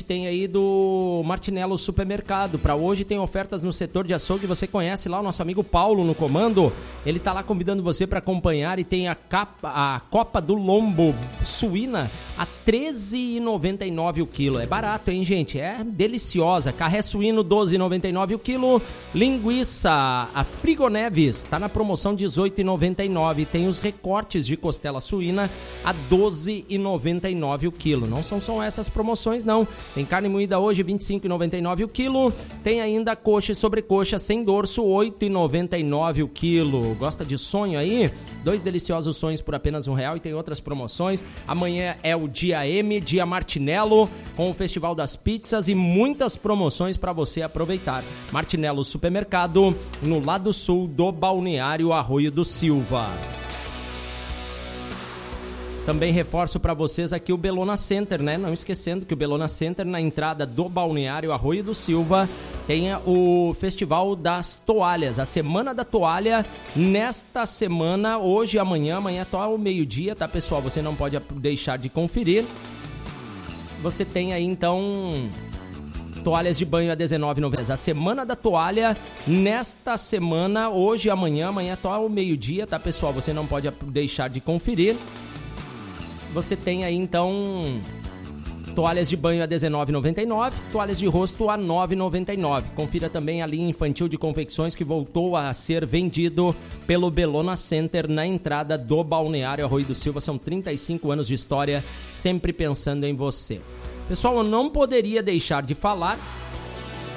gente tem aí do Martinello Supermercado. Para hoje tem ofertas no setor de açougue. Você conhece lá o nosso amigo Paulo no comando. Ele tá lá convidando você para acompanhar e tem a Copa do Lombo suína a R$ 13,99 o quilo. É barato, hein, gente? É deliciosa. Carré suíno R$ 12,99 o quilo. Linguiça, a Frigoneves, tá na promoção R$ 18,99. Tem os recortes de costela suína a R$ 12,99 o quilo. Não são só essas promoções, não. Tem carne moída hoje R$ 25,99 o quilo. Tem ainda coxa e sobrecoxa sem dorso R$ 8,99 o quilo. Gosta de sonho aí? 2 deliciosos sonhos por apenas R$1 e tem outras promoções. Amanhã é o dia M, dia Martinello, com o Festival das Pizzas e muitas promoções para você aproveitar. Martinello Supermercado, no lado sul do Balneário Arroio do Silva. Também reforço para vocês aqui o Bellona Center, né? Não esquecendo que o Bellona Center, na entrada do Balneário Arroio do Silva, tem o Festival das Toalhas, a Semana da Toalha, nesta semana, hoje e amanhã tá ao meio-dia, tá, pessoal? Você não pode deixar de conferir. Você tem aí, então, toalhas de banho a R$19,90. A Semana da Toalha, nesta semana, hoje e amanhã tá ao meio-dia, tá, pessoal? Você não pode deixar de conferir. Você tem aí, então, toalhas de banho a R$19,99, toalhas de rosto a R$9,99. Confira também a linha infantil de confecções que voltou a ser vendido pelo Bellona Center na entrada do Balneário Arroio do Silva. São 35 anos de história, sempre pensando em você. Pessoal, eu não poderia deixar de falar